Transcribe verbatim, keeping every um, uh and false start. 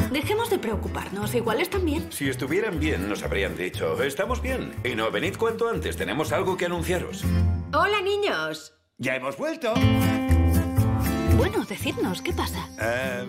Dejemos de preocuparnos. Igual están bien. Si estuvieran bien, nos habrían dicho, estamos bien. Y no, venid cuanto antes, tenemos algo que anunciaros. Hola, niños. ¡Ya hemos vuelto! Bueno, decidnos, ¿qué pasa? Eh,